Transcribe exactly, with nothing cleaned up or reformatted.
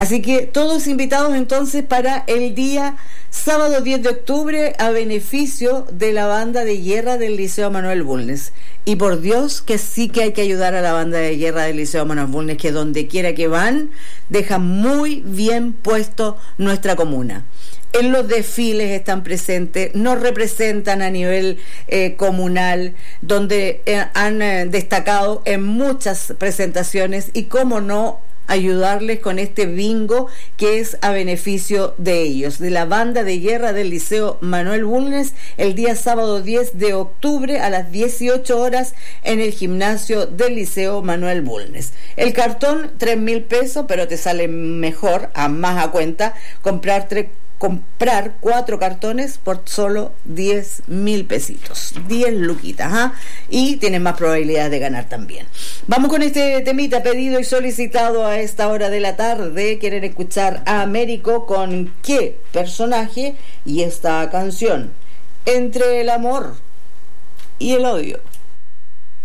Así que todos invitados entonces para el día sábado diez de octubre a beneficio de la banda de guerra del Liceo Manuel Bulnes. Y por Dios que sí que hay que ayudar a la banda de guerra del Liceo Manuel Bulnes, que donde quiera que van, dejan muy bien puesto nuestra comuna. En los desfiles están presentes, nos representan a nivel eh, comunal, donde eh, han eh, destacado en muchas presentaciones y cómo no ayudarles con este bingo que es a beneficio de ellos, de la banda de guerra del Liceo Manuel Bulnes, el día sábado diez de octubre a las dieciocho horas en el gimnasio del Liceo Manuel Bulnes. El cartón, tres mil pesos, pero te sale mejor, a más a cuenta, comprar tres comprar cuatro cartones por solo diez mil pesitos, diez luquitas, ¿ah? Y tienes más probabilidades de ganar también. Vamos con este temita pedido y solicitado a esta hora de la tarde. Quieren escuchar a Américo con ¿qué personaje? Y esta canción, Entre el amor y el odio.